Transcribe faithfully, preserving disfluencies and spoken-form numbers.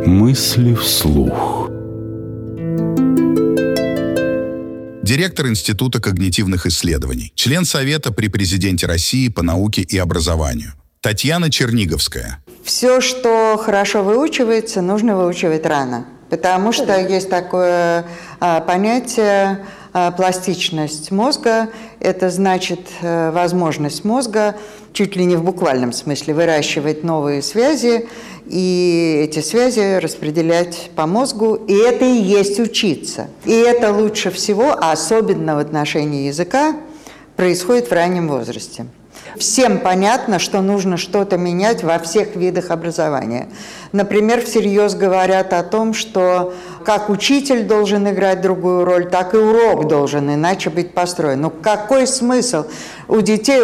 Мысли вслух. Директор Института когнитивных исследований, член Совета при Президенте России по науке и образованию Татьяна Черниговская. Все, что хорошо выучивается, нужно выучивать рано, потому что есть такое а, понятие а, пластичность мозга. Это значит а, возможность мозга чуть ли не в буквальном смысле выращивать новые связи и эти связи распределять по мозгу. И это и есть учиться. И это лучше всего, особенно в отношении языка, происходит в раннем возрасте. Всем понятно, что нужно что-то менять во всех видах образования. Например, всерьез говорят о том, что как учитель должен играть другую роль, так и урок должен иначе быть построен. Ну какой смысл у детей